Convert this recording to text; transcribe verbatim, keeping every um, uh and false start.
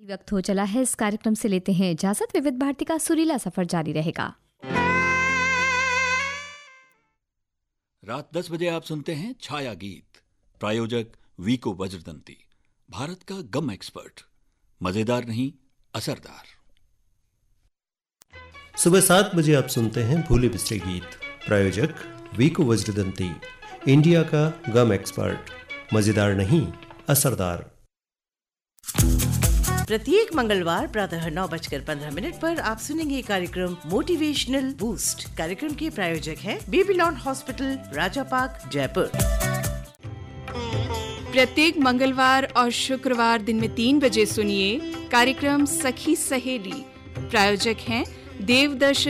वक्त हो चला है, इस कार्यक्रम से लेते हैं इजाजत। विविध भारती का सुरीला सफर जारी रहेगा। रात दस बजे आप सुनते हैं छाया गीत। प्रायोजक वीको वज्रदंती, भारत का गम एक्सपर्ट। मजेदार नहीं, असरदार। सुबह सात बजे आप सुनते हैं भूले बिसरे गीत। प्रायोजक वीको वज्रदंती, इंडिया का गम एक्सपर्ट। मजेदार नहीं, असरदार। प्रत्येक मंगलवार प्रातः नौ बजकर पंद्रह मिनट पर आप सुनेंगे कार्यक्रम मोटिवेशनल बूस्ट। कार्यक्रम के प्रायोजक हैं बेबीलोन हॉस्पिटल, राजापाक, जयपुर। प्रत्येक मंगलवार और शुक्रवार दिन में तीन बजे सुनिए कार्यक्रम सखी सहेली। प्रायोजक हैं देवदर्शन